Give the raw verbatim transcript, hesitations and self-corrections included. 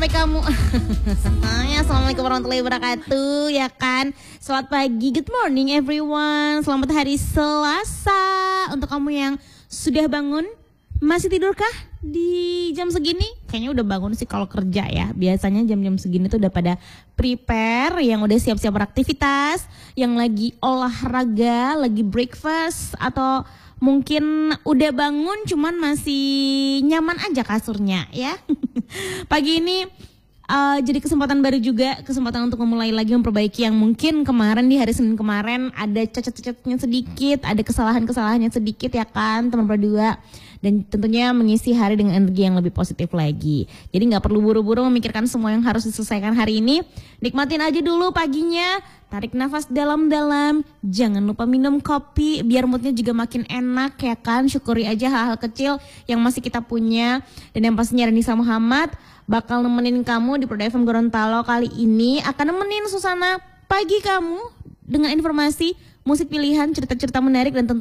sampai kamu. Semuanya, assalamualaikum warahmatullahi wabarakatuh, ya kan. Selamat pagi, good morning everyone. Selamat hari Selasa. Untuk kamu yang sudah bangun, masih tidurkah di jam segini? Kayaknya udah bangun sih kalau kerja ya. Biasanya jam-jam segini tuh udah pada prepare, yang udah siap-siap beraktivitas, yang lagi olahraga, lagi breakfast, atau mungkin udah bangun cuman masih nyaman aja kasurnya ya. Pagi ini uh, jadi kesempatan baru juga, kesempatan untuk memulai lagi memperbaiki yang mungkin kemarin di hari Senin kemarin ada cacat-cacatnya sedikit, ada kesalahan-kesalahannya sedikit ya kan teman berdua. Dan tentunya mengisi hari dengan energi yang lebih positif lagi. Jadi gak perlu buru-buru memikirkan semua yang harus diselesaikan hari ini. Nikmatin aja dulu paginya. Tarik nafas dalam-dalam. Jangan lupa minum kopi biar moodnya juga makin enak ya kan. Syukuri aja hal-hal kecil yang masih kita punya. Dan yang pastinya Ranisa Muhammad bakal nemenin kamu di Pro F M Gorontalo kali ini. Akan nemenin suasana pagi kamu dengan informasi, musik pilihan, cerita-cerita menarik dan tentu